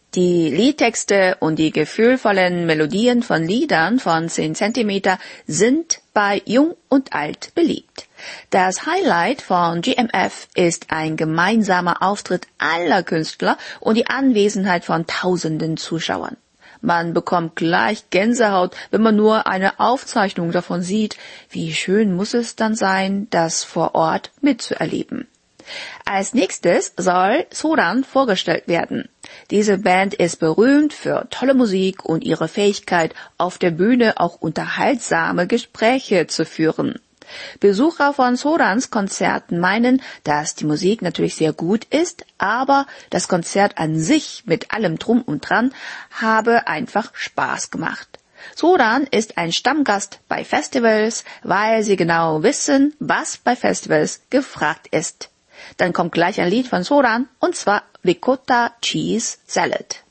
Die Liedtexte und die gefühlvollen Melodien von Liedern von 10 cm sind bei Jung und Alt beliebt. Das Highlight von GMF ist ein gemeinsamer Auftritt aller Künstler und die Anwesenheit von tausenden Zuschauern. Man bekommt gleich Gänsehaut, wenn man nur eine Aufzeichnung davon sieht. Wie schön muss es dann sein, das vor Ort mitzuerleben. Als nächstes soll Soran vorgestellt werden. Diese Band ist berühmt für tolle Musik und ihre Fähigkeit, auf der Bühne auch unterhaltsame Gespräche zu führen. Besucher von Sorans Konzerten meinen, dass die Musik natürlich sehr gut ist, aber das Konzert an sich mit allem Drum und Dran habe einfach Spaß gemacht. Soran ist ein Stammgast bei Festivals, weil sie genau wissen, was bei Festivals gefragt ist. Dann kommt gleich ein Lied von Soran, und zwar Ricotta Cheese Salad.